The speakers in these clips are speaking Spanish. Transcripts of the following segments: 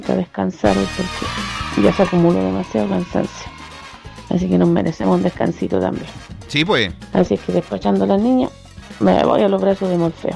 a descansar hoy porque ya se acumuló demasiado cansancio. Así que nos merecemos un descansito también. Sí, pues. Así es que despachando a las niñas, me voy a los brazos de Morfeo.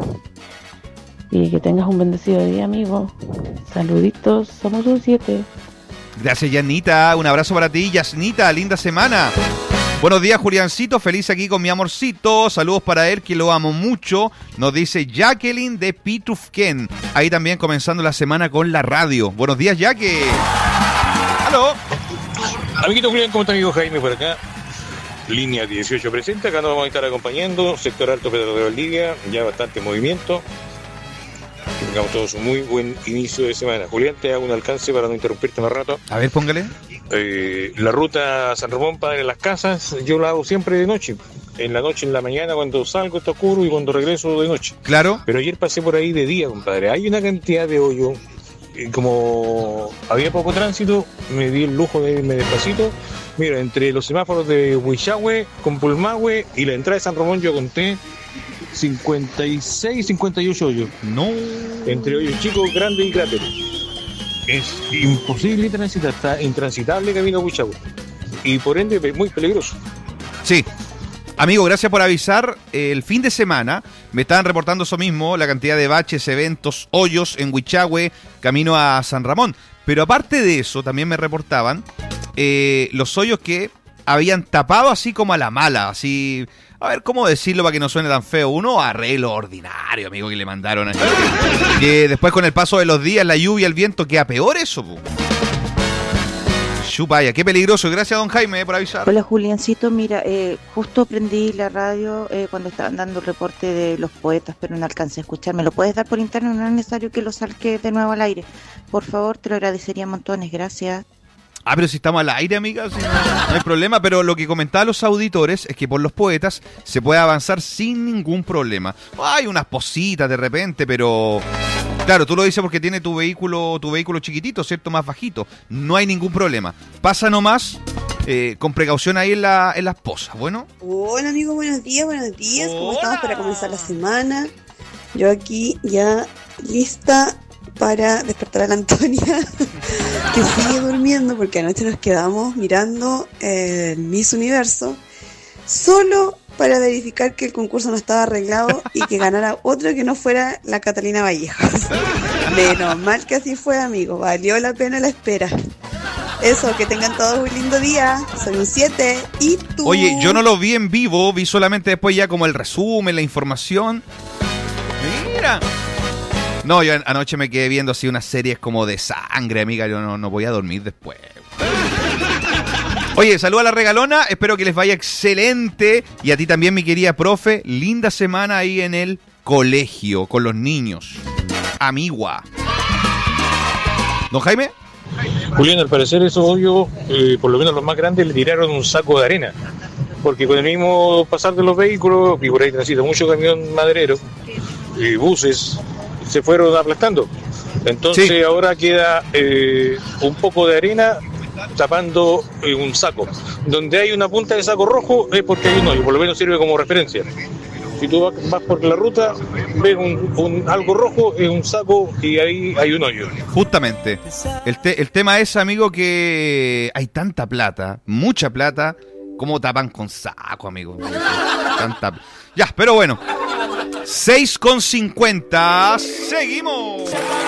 Y que tengas un bendecido día, amigo. Saluditos, somos un 7. Gracias, Yanita. Un abrazo para ti, Yasnita. Linda semana. Buenos días, Juliancito. Feliz aquí con mi amorcito. Saludos para él, que lo amo mucho. Nos dice Jacqueline de Pitufquén. Ahí también comenzando la semana con la radio. Buenos días, Jaque. ¡Aló! Amiguito Julián, ¿cómo está, amigo Jaime por acá? Línea 18 presente. Acá nos vamos a estar acompañando. Sector Alto Pedro de Valdivia. Ya bastante movimiento. Que tengamos todos un muy buen inicio de semana. Julián, te hago un alcance para no interrumpirte más rato. A ver, póngale. La ruta San Ramón Padre Las Casas, yo la hago siempre de noche. En la noche, en la mañana, cuando salgo está oscuro y cuando regreso de noche. Claro. Pero ayer pasé por ahí de día, compadre. Hay una cantidad de hoyo. Como había poco tránsito, me di el lujo de irme despacito. Mira, entre los semáforos de Huichahue con Pulmahue y la entrada de San Ramón yo conté 56, 58 hoyos. No. Entre hoyos chicos, grandes y cráteres. Es imposible transitar, está intransitable camino a Huichahue. Y por ende es muy peligroso. Sí. Amigo, gracias por avisar. El fin de semana me estaban reportando eso mismo, la cantidad de baches, eventos, hoyos en Huichahue, camino a San Ramón. Pero aparte de eso, también me reportaban los hoyos que habían tapado así como a la mala, así... A ver, ¿cómo decirlo para que no suene tan feo? Uno arreglo ordinario, amigo, que le mandaron ahí. Que después con el paso de los días, la lluvia, el viento, queda peor eso, po. Chupaya, qué peligroso. Gracias, don Jaime, por avisar. Hola, Juliancito. Mira, justo prendí la radio cuando estaban dando el reporte de los poetas, pero no alcancé a escuchar. ¿Me lo puedes dar por interno? No es necesario que lo salque de nuevo al aire. Por favor, te lo agradecería montones. Gracias. Ah, pero si estamos al aire, amiga, sí, no hay problema. Pero lo que comentaban los auditores es que por los poetas se puede avanzar sin ningún problema. Hay unas positas de repente, pero... Claro, tú lo dices porque tiene tu vehículo chiquitito, ¿cierto? Más bajito. No hay ningún problema. Pasa nomás con precaución ahí en las pozas, ¿bueno? Hola, amigo, buenos días. ¿Cómo estamos para comenzar la semana? Yo aquí ya lista para despertar a la Antonia, que sigue durmiendo porque anoche nos quedamos mirando el Miss Universo solo para verificar que el concurso no estaba arreglado y que ganara otro que no fuera la Catalina Vallejos. Menos mal que así fue, amigo. Valió la pena la espera. Eso, que tengan todos un lindo día. Soy un 7. ¿Y tú? Oye, yo no lo vi en vivo, vi solamente después ya como el resumen, la información. Mira. No, yo anoche me quedé viendo así unas series como de sangre, amiga. Yo no voy a dormir después. Oye, saluda a la regalona. Espero que les vaya excelente. Y a ti también, mi querida profe. Linda semana ahí en el colegio con los niños. Amigua. ¿Don Jaime? Julián, al parecer esos hoyos, por lo menos los más grandes, le tiraron un saco de arena. Porque con el mismo pasar de los vehículos, y por ahí transita mucho camión maderero, y buses, se fueron aplastando. Entonces sí. Ahora queda un poco de arena tapando un saco. Donde hay una punta de saco rojo es porque hay un hoyo, por lo menos sirve como referencia. Si tú vas por la ruta, ves algo rojo, es un saco y ahí hay un hoyo. Justamente. El tema es, amigo, que hay tanta plata, mucha plata, como tapan con saco, amigo. Tanta... Ya, pero bueno. 6:50. Seguimos.